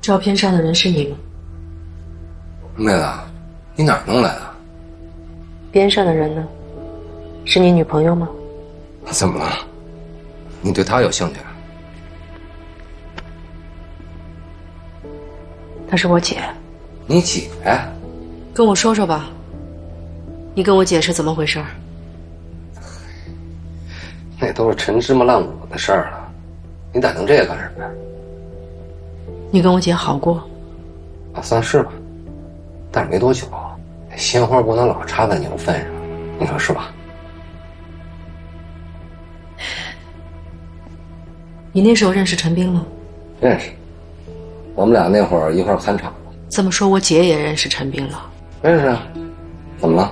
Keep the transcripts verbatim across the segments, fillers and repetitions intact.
照片上的人是你吗？ 妹子，你哪儿弄来的？ 边上的人呢？是你女朋友吗？ 怎么了？你对她有兴趣？ 她是我姐。 你姐？ 跟我说说吧，你跟我姐是怎么回事？ 那都是陈芝麻烂谷的事儿了，你打听这个干什么呀？ 你跟我姐好过？ 啊，算是吧，但是没多久，鲜花不能老插在牛粪上，你说是吧？ 你那时候认识陈斌吗？ 认识，我们俩那会儿一块儿看场。 这么说，我姐也认识陈斌了？ 认识啊，怎么了？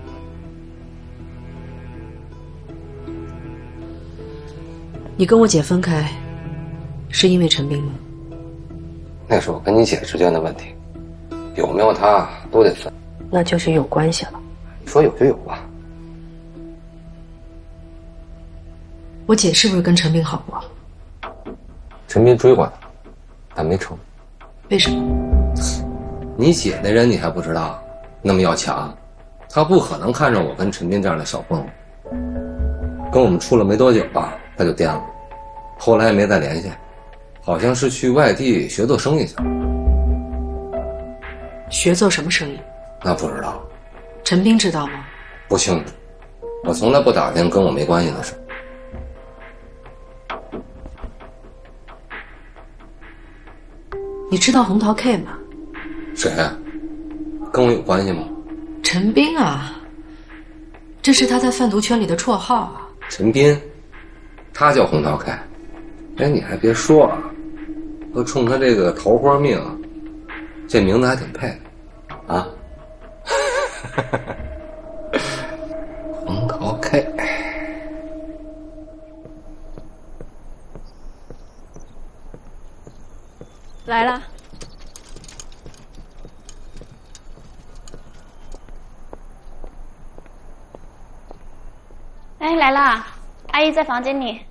你跟我姐分开，是因为陈斌吗？ 那是我跟你姐之间的问题，有没有他都得分。 那就是有关系了。 你说有就有吧。 我姐是不是跟陈斌好过？ 陈斌追过她，但没成。 为什么？ 你姐那人你还不知道，那么要强，她不可能看上我跟陈斌这样的小混混。跟我们处了没多久吧，她就颠了，后来也没再联系，好像是去外地学做生意去了。 学做什么生意？ 那不知道。 陈斌知道吗？ 不清楚，我从来不打听跟我没关系的事。 你知道红桃 K 吗？ 谁呀？跟我有关系吗？ 陈斌啊，这是他在贩毒圈里的绰号啊。 陈斌，他叫红桃 K。哎，你还别说啊，我冲他这个桃花命，这名字还挺配的啊。红桃 K。 来了。哎，来啦！阿姨在房间里。